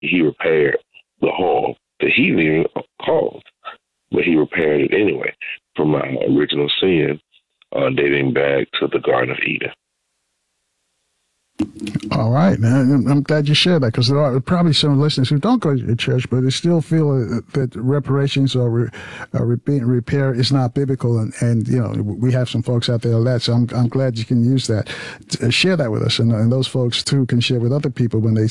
he repaired the harm that he didn't even cause, but he repaired it anyway from our original sin, dating back to the Garden of Eden. All right, man. I'm glad you shared that, because there are probably some listeners who don't go to church, but they still feel that reparations or repair is not biblical, and we have some folks out there that. So I'm glad you can use that, share that with us, and those folks too can share with other people when they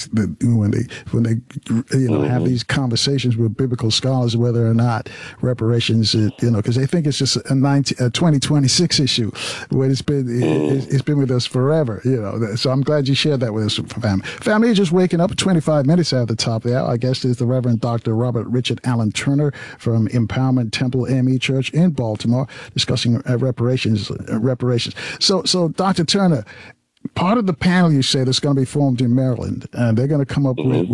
have these conversations with biblical scholars whether or not reparations, because they think it's just a 2026 issue when it's been with us forever, So I'm glad you shared that with us, family. Family, you're just waking up 25 minutes at the top there. Our guest is the Reverend Dr. Robert Richard Allen Turner from Empowerment Temple AME Church in Baltimore, discussing reparations. So, Dr. Turner, part of the panel you say that's going to be formed in Maryland, and they're going to come up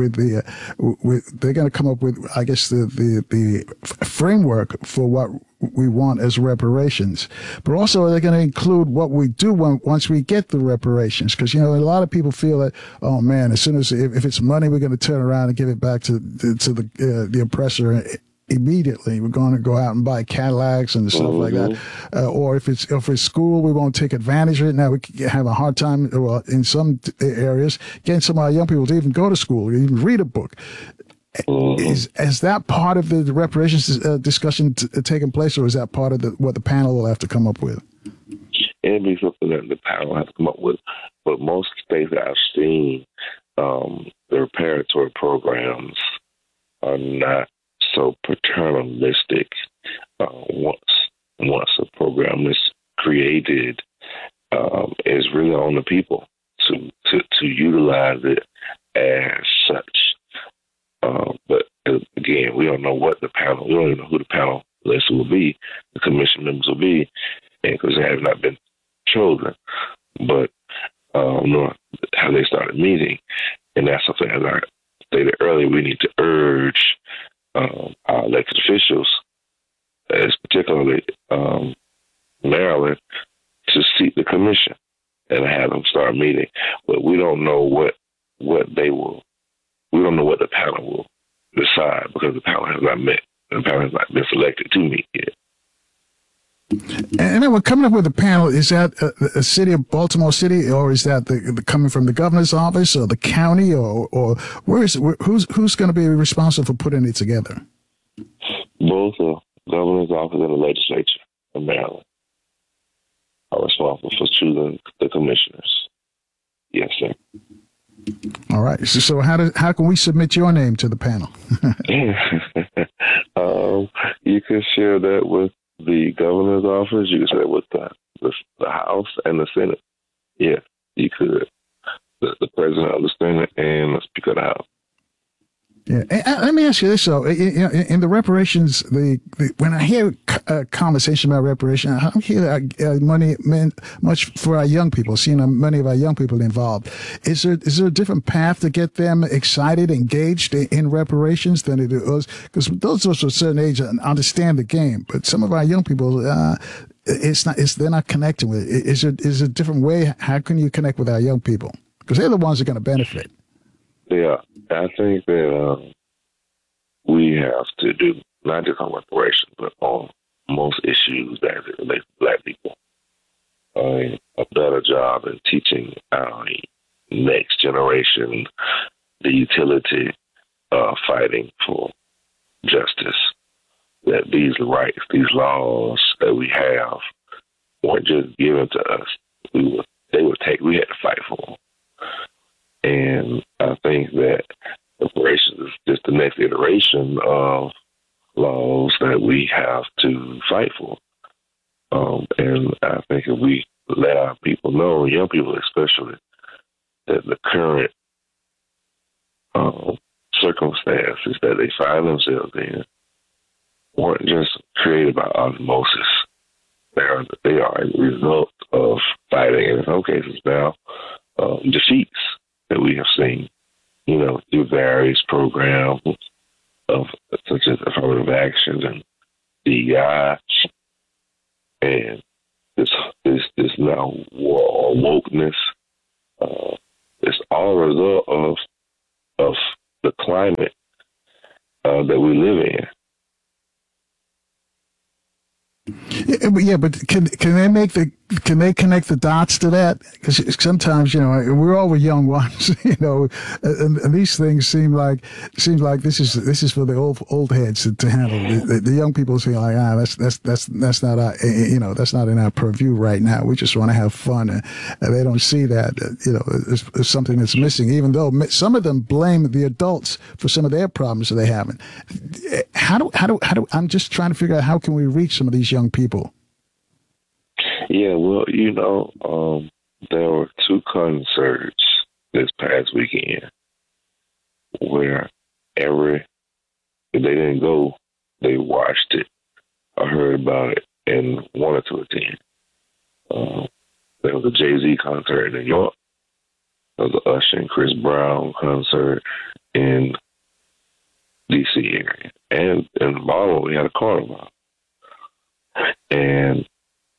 with I guess the framework for what we want as reparations, but also they're going to include what we do once we get the reparations, because a lot of people feel that, oh man, as soon as if it's money, we're going to turn around and give it back to the oppressor immediately. We're going to go out and buy Cadillacs and stuff like that. Or if it's school, we won't take advantage of it. Now we have a hard time, well, in some areas, getting some of our young people to even go to school, even read a book. Is that part of the reparations discussion taking place, or is that part of what the panel will have to come up with? It'd be something that the panel has to come up with. But most states that I've seen, the reparatory programs are not so paternalistic. Once a program is created, it's really on the people to utilize it as such. But again, we don't know we don't even know who the panel list will be, the commission members will be, because they have not been chosen. But nor how they started meeting, and that's something, as I stated earlier, we need to urge our elected officials, as particularly Maryland, to seat the commission and have them start meeting. But we don't know what they will. We don't know what the panel will decide, because the panel has not met. The panel has not been selected to meet yet. And then we're coming up with a panel. Is that a city of Baltimore City, or is that the coming from the governor's office or the county, or who's going to be responsible for putting it together? Both the governor's office and the legislature of Maryland are responsible for choosing the commissioners. Yes, sir. All right. So how can we submit your name to the panel? You can share that with the governor's office. You can share it with the House and the Senate. Yes, you could. The president of the Senate and the Speaker of the House. Yeah, and let me ask you this though: in the reparations, when I hear a conversation about reparation, I don't hear money meant much for our young people. Seeing many of our young people involved, is there a different path to get them excited, engaged in reparations than it is? Because those of a certain age understand the game, but some of our young people, they're not connecting with it. Is there a different way? How can you connect with our young people? Because they're the ones that are going to benefit. Yeah, I think that we have to do not just on reparations, but on most issues as it relates to Black people. A better job in teaching our next generation the utility of fighting for justice. That these rights, these laws that we have, weren't just given to us. We had to fight for them. And I think that reparations is just the next iteration of laws that we have to fight for. And I think if we let our people know, young people especially, that the current circumstances that they find themselves in weren't just created by osmosis. They are a result of fighting, and in some cases now, defeats that we have seen, through various programs of such as affirmative actions and DEI, and this now war on wokeness. It's all a result of the climate that we live in. Yeah, but can they connect the dots to that? Because sometimes, we're all young ones, and these things seem like this is for the old heads to handle. The young people say like, that's not our, that's not in our purview right now. We just want to have fun, and they don't see that it's something that's missing. Even though some of them blame the adults for some of their problems that they haven't. How do I'm just trying to figure out how can we reach some of these young people? Yeah, well, there were 2 concerts this past weekend where they didn't go, they watched it or heard about it and wanted to attend. There was a Jay-Z concert in New York. There was an Usher and Chris Brown concert in D.C. area. And in Baltimore, we had a carnival. And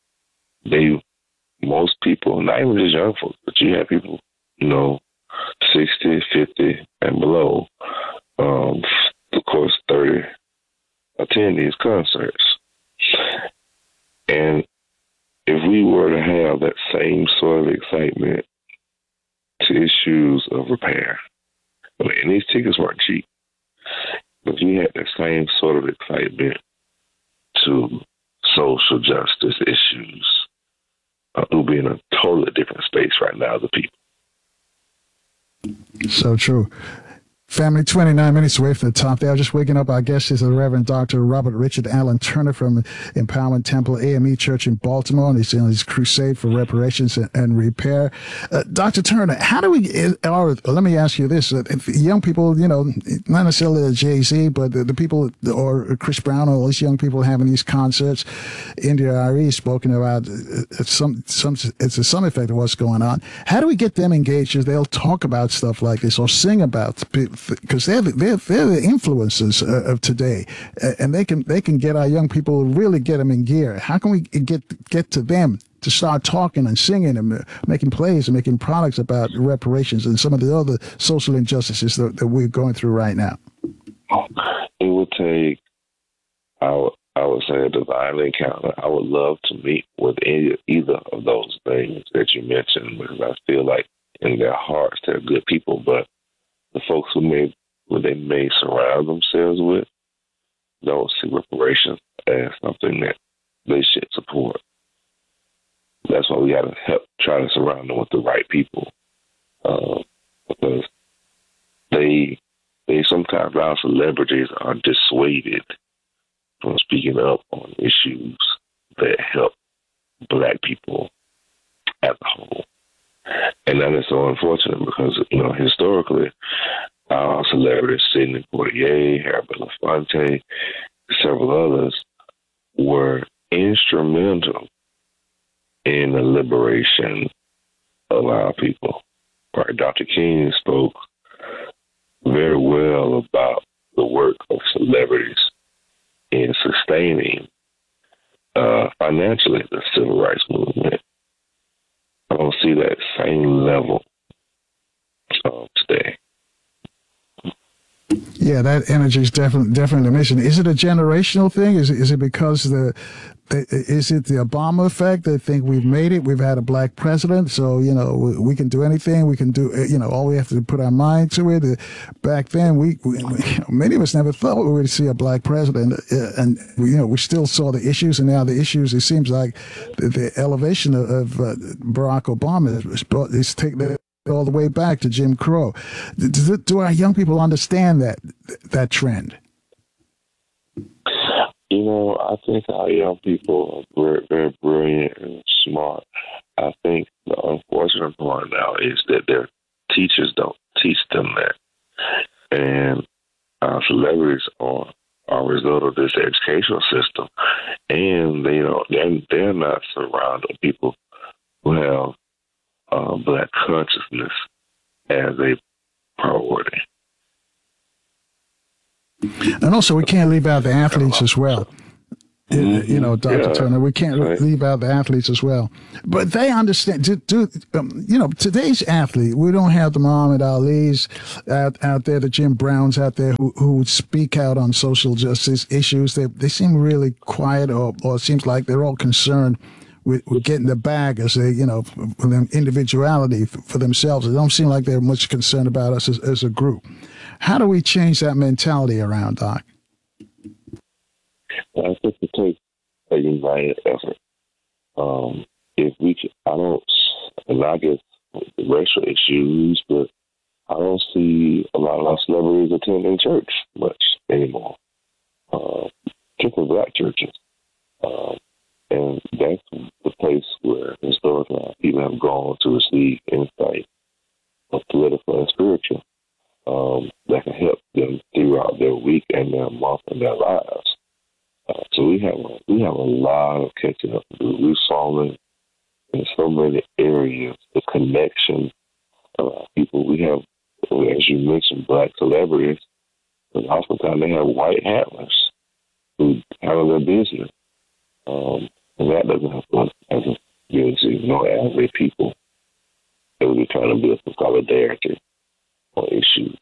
most people, not even just young folks, but you have people, 60, 50 and below, of course, 30 attend these concerts. And if we were to have that same sort of excitement to issues of repair, and these tickets weren't cheap, but if we had that same sort of excitement to social justice issues, we'll be in a totally different space right now as a people. So true. Family, 29 minutes away from the top there. Just waking up. Our guest is the Reverend Dr. Robert Richard Allen Turner from Empowerment Temple AME Church in Baltimore, and he's on his crusade for reparations and repair. Dr. Turner, how do we, or let me ask you this, young people, not necessarily the Jay-Z, but the people, or Chris Brown, or all these young people having these concerts, India Ari spoken about it's a some effect of what's going on. How do we get them engaged as they'll talk about stuff like this or sing about, because they're the influencers of today, and they can get our young people, really get them in gear. How can we get to them to start talking and singing and making plays and making products about reparations and some of the other social injustices that we're going through right now? It would take, I would say, a divine encounter. I would love to meet with either of those things that you mentioned, because I feel like in their hearts they're good people, but the folks who they may surround themselves with don't see reparations as something that they should support. That's why we got to help try to surround them with the right people, because they sometimes, our celebrities are dissuaded from speaking up on issues that help Black people as a whole. And that is so unfortunate because, historically, our celebrities, Sidney Poitier, Harry Belafonte, several others, were instrumental in the liberation of our people. Right? Dr. King spoke very well about the work of celebrities in sustaining financially the civil rights movement. I don't see that same level today. Yeah, that energy is definitely missing. Is it a generational thing? Is it because is it the Obama effect? They think we've made it. We've had a Black president, so we can do anything. We can do all we have to put our mind to it. Back then, we many of us never thought we would see a Black president, and we still saw the issues, and now the issues. It seems like the elevation of Barack Obama is taking it all the way back to Jim Crow. Do our young people understand that trend? I think our young people are very, very brilliant and smart. I think the unfortunate part now is that their teachers don't teach them that. And our celebrities are a result of this educational system. And they're not surrounded with people who have Black consciousness as a priority. And also, we can't leave out the athletes as well. You know, Dr. Turner, we can't leave out the athletes as well. But they understand, you know, today's athlete, we don't have the Muhammad Ali's out there, the Jim Browns out there who speak out on social justice issues. They seem really quiet, or it seems like they're all concerned with getting the bag as they, you know, for them individuality for themselves. It don't seem like they're much concerned about us as a group. How do we change that mentality around, Doc? I think it takes a united effort. If we can, and I guess the racial issues, but I don't see a lot of our celebrities attending church much anymore, particularly black churches. And that's the place where historically people have gone to receive insight of political and spiritual that can help them throughout their week and their month and their lives. So we have a lot of catching up to do. We've fallen in so many areas. The connection of people. We have, as you mentioned, black celebrities, but oftentimes they have white handlers who handle their business. And that doesn't help us as a community, average people that would be trying to build some solidarity on issues.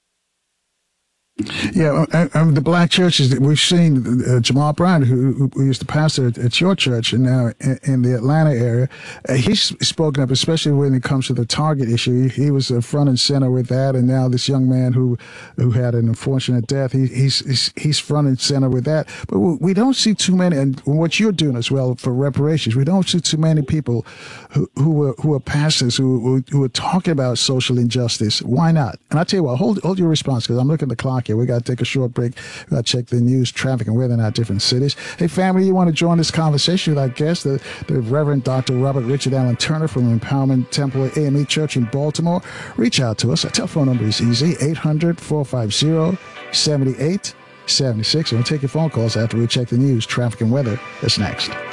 Yeah, the black churches, we've seen Jamal Bryant, who used to pastor at your church and now in the Atlanta area, he's spoken up, especially when it comes to the Target issue. He was front and center with that, and now this young man who had an unfortunate death, he's front and center with that. But we don't see too many, and what you're doing as well for reparations, we don't see too many people who are pastors who are talking about social injustice. Why not? And I tell you what, hold your response, because I'm looking at the clock here. We got to take a short break. We got to check the news, traffic, and weather in our different cities. Hey, family, you want to join this conversation with our guest, the Reverend Dr. Robert Richard Allen Turner from Empowerment Temple AME Church in Baltimore. Reach out to us. Our telephone number is easy, 800-450-7876. And we'll take your phone calls after we check the news, traffic, and weather. That's next.